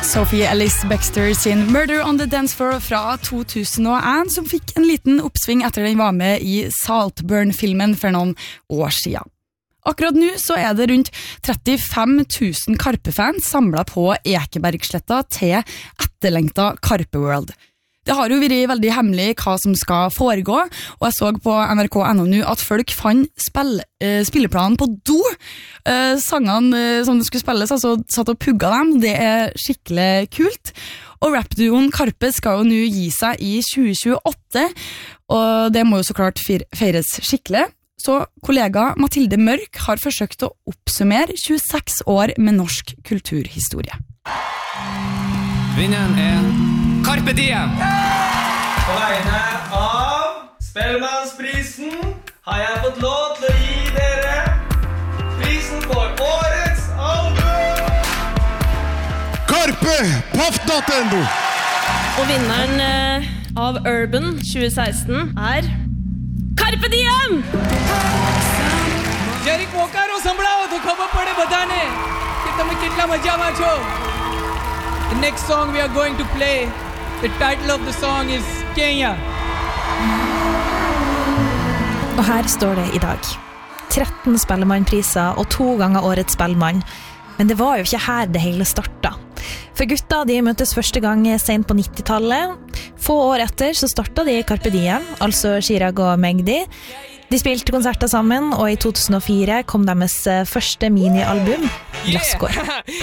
Sophie Ellis-Bextor sin Murder on the Dance Floor fra 2001, som fikk en liten oppsving etter den var med i Saltburn-filmen for noen år siden. Akkurat nå så det rundt 35 000 Karpe-fans samlet på Ekebergsletta til etterlengtet Karpe World. Det har jo vært veldig hemmelig hva som skal foregå, og jeg så på NRK.no nå at folk fant spilleplanen på do. Sangene som det skulle spilles, altså satt og pugga dem, det skikkelig kult. Og rapduoen Karpe skal jo nå gi seg i 2028, og det må jo så klart feires skikkelig. Så kollega Mathilde Mørk har forsøkt å oppsummere 26 år med norsk kulturhistorie. Vinneren Carpe Diem! På vegne av Spellemannsprisen har jeg fått lov til å gi dere prisen for årets album! Karpe Paffnattendo! Og vinneren av Urban 2016 Carpe Diem! Jerick Mokaro સંભળાવો તો ખબર પડે બધાને કે તમે કેટલા મજામાં છો. The next song we are going to play, the title of the song is Kenya. Og her står det i dag 13 Spellemannpriser og 2 ganger Årets Spellemann. Men det var jo ikke her det hele startet. For gutta de møttes første gang sent på 90-tallet. Få år etter så startet de Carpe Diem, altså Chirag og Magdi. De spilte konserter sammen, og i 2004 kom deres første minialbum, Glasskår.